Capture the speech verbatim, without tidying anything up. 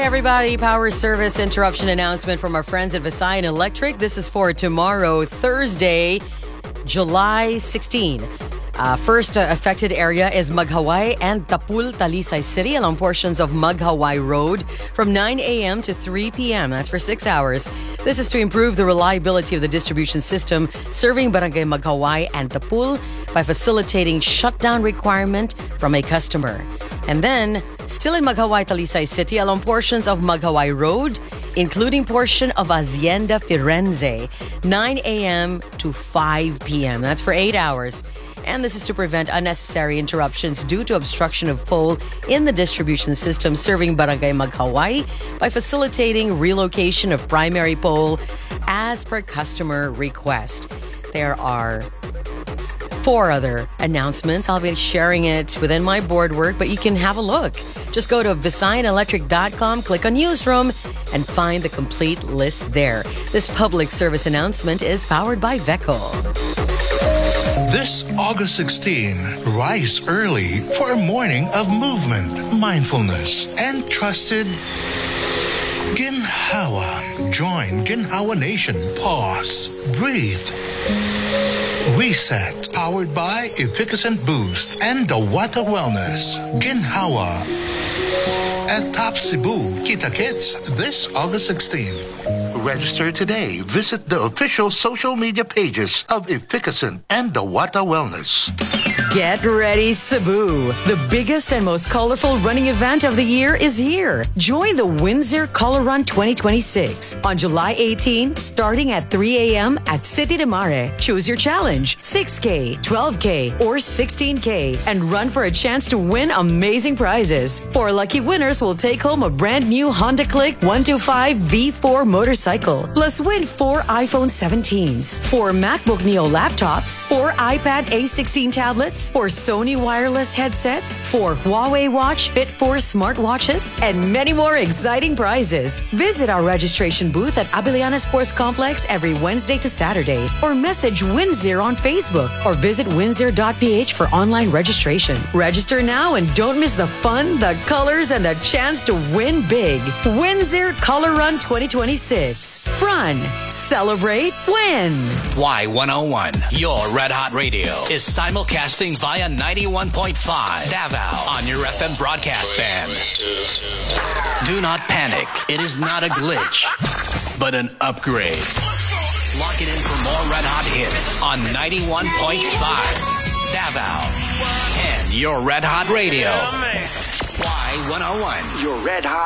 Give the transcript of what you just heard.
everybody. Power service interruption announcement from our friends at Visayan Electric. This is for tomorrow, Thursday, July sixteenth. Uh, first uh, affected area is Maghawa and Tapul, Talisay City along portions of Maghawa Road from nine a.m. to three p.m. That's for six hours. This is to improve the reliability of the distribution system serving Barangay Maghawa and Tapul by facilitating shutdown requirement from a customer. And then, still in Maghawa, Talisay City along portions of Maghawa Road, including portion of Hacienda Firenze, nine a.m. to five p.m. That's for eight hours. And this is to prevent unnecessary interruptions due to obstruction of pole in the distribution system serving Barangay Maghawa by facilitating relocation of primary pole as per customer request. There are four other announcements. I'll be sharing it within my board work, but you can have a look. Just go to visayan electric dot com, click on Newsroom, and find the complete list there. This public service announcement is powered by Veco. This August sixteenth, rise early for a morning of movement, mindfulness, and trusted Ginhawa. Join Ginhawa Nation. Pause. Breathe. Reset. Powered by Efficacent Boost and Dawata Wellness. Ginhawa. At Top Cebu, Kita Kits, this August sixteenth. Register today. Visit the official social media pages of Efficacent and Dawata Wellness. Get ready, Cebu. The biggest and most colorful running event of the year is here. Join the Windsor Color Run twenty twenty-six on July eighteenth, starting at three a.m. at City de Mare. Choose your challenge, six K, twelve K, or sixteen K, and run for a chance to win amazing prizes. Four lucky winners will take home a brand new Honda Click one twenty-five V four motorcycle, plus win four iPhone seventeens, four MacBook Neo laptops, four iPad A sixteen tablets, four Sony wireless headsets, four Huawei Watch Fit four smartwatches, and many more exciting prizes. Visit our registration booth at Abiliana Sports Complex every Wednesday to Saturday, or message Windsor on Facebook, or visit windsor dot p h for online registration. Register now and don't miss the fun, the colors, and the chance to win big. Windsor Color Run twenty twenty-six. Run, celebrate, win. Y one oh one, your Red Hot Radio, is simulcasting via ninety-one point five Davao on your F M broadcast band. Do not panic. It is not a glitch, but an upgrade. Lock it in for more Red Hot hits on ninety-one point five Davao and Your Red Hot Radio. Y one oh one, your Red Hot